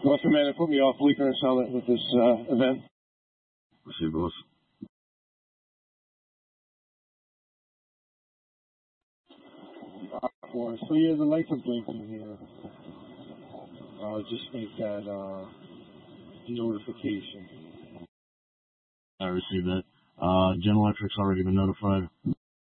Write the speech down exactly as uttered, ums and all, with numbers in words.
Well, Commander, put me off Bleecker and Summit with this uh, event. Receive, boss. Four. So yeah, the lights are blinking here. Uh, just make that uh, notification. I received that. Uh, Gen Electric's already been notified.